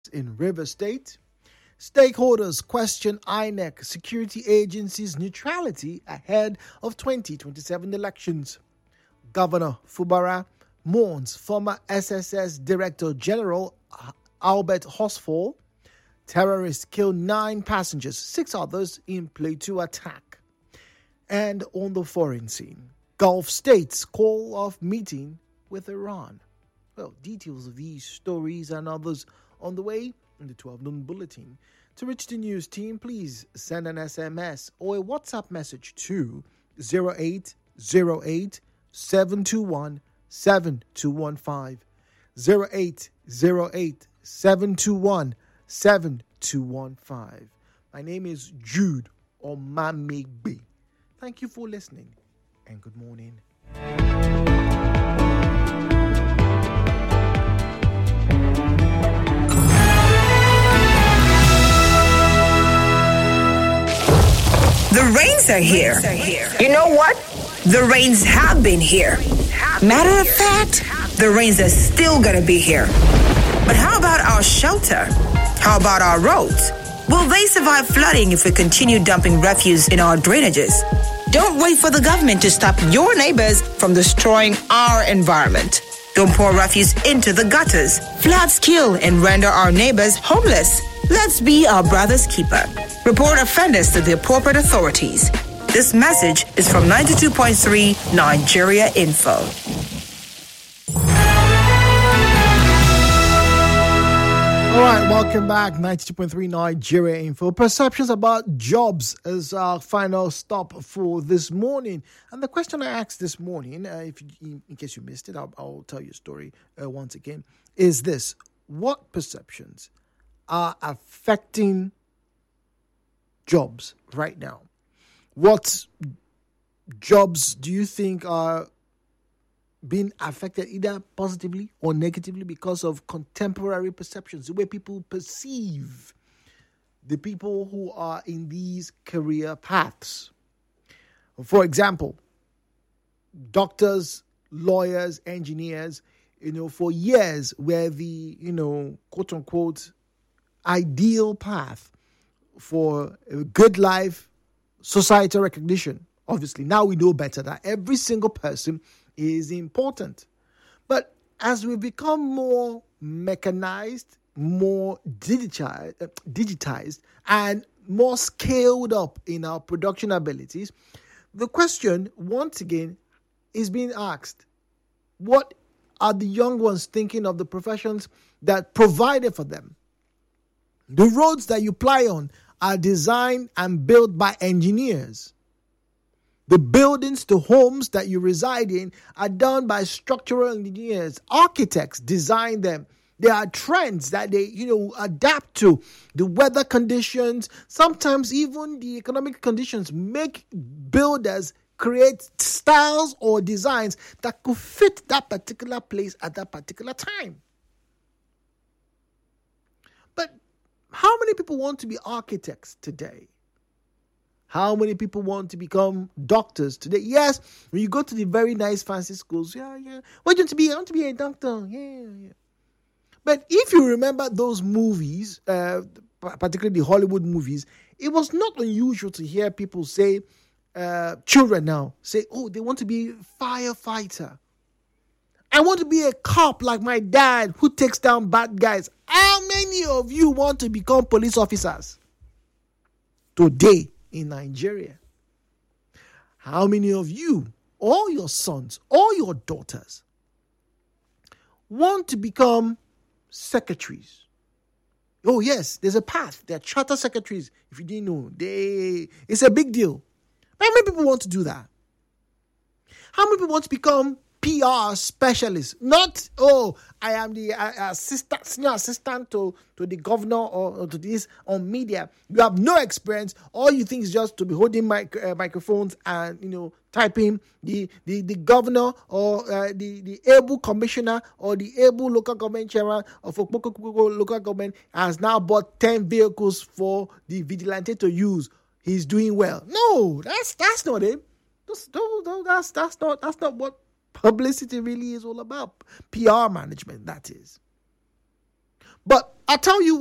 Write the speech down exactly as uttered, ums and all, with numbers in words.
in River State. Stakeholders question I N E C security agency's neutrality ahead of twenty twenty-seven elections. Governor Fubara mourns former S S S Director General Albert Horsfall. Terrorists kill nine passengers, six others in Plateau attack. And on the foreign scene, Gulf states call off meeting with Iran. Well, details of these stories and others on the way in the twelve noon bulletin. To reach the news team, please send an S M S or a WhatsApp message to zero eight zero eight seven two one seven two one five. zero eight zero eight seven two one seven two one five. My name is Jude Omamegbe. Thank you for listening and good morning. The rains are here. You know what? The rains have been here. Matter of fact, the rains are still gonna be here. But how about our shelter? How about our roads? Will they survive flooding if we continue dumping refuse in our drainages? Don't wait for the government to stop your neighbors from destroying our environment. Don't pour refuse into the gutters. Floods kill and render our neighbors homeless. Let's be our brother's keeper. Report offenders to the appropriate authorities. This message is from ninety-two point three Nigeria Info. All right, welcome back. ninety-two point three Nigeria Info. Perceptions about jobs is our final stop for this morning. And the question I asked this morning, uh, if you, in case you missed it, I'll, I'll tell you a story uh, once again, is this. What perceptions are affecting jobs right now? What jobs do you think are being affected either positively or negatively because of contemporary perceptions, the way people perceive the people who are in these career paths? For example, doctors, lawyers, engineers, you know, for years were the, you know, quote unquote, ideal path for a good life, societal recognition. Obviously, now we know better that every single person is important. But as we become more mechanized, more digitized, uh, digitized, and more scaled up in our production abilities, the question, once again, is being asked: what are the young ones thinking of the professions that provided for them? The roads that you ply on are designed and built by engineers. The buildings, the homes that you reside in are done by structural engineers. Architects design them. There are trends that they, you know, adapt to. The weather conditions, sometimes even the economic conditions make builders create styles or designs that could fit that particular place at that particular time. But how many people want to be architects today? How many people want to become doctors today? Yes, when you go to the very nice fancy schools, yeah, yeah. What do you want to be? I want to be a doctor. Yeah, yeah. But if you remember those movies, uh, particularly the Hollywood movies, it was not unusual to hear people say, uh, children now, say, oh, they want to be a firefighter. I want to be a cop like my dad who takes down bad guys. How many of you want to become police officers today in Nigeria? How many of you, or your sons, or your daughters, want to become secretaries? Oh yes, there's a path. They're charter secretaries. If you didn't know, they it's a big deal. How many people want to do that? How many people want to become P R specialist? Not, oh, I am the uh, assistant, senior assistant to, to the governor or, or to this on media. You have no experience. All you think is just to be holding mic, uh, microphones and, you know, typing. The the, the governor or uh, the, the able commissioner or the able local government chairman of a local government has now bought ten vehicles for the vigilante to use. He's doing well. No, that's that's not it. That's, that's, that's not that's not what publicity really is all about. P R management, that is. But I'll tell you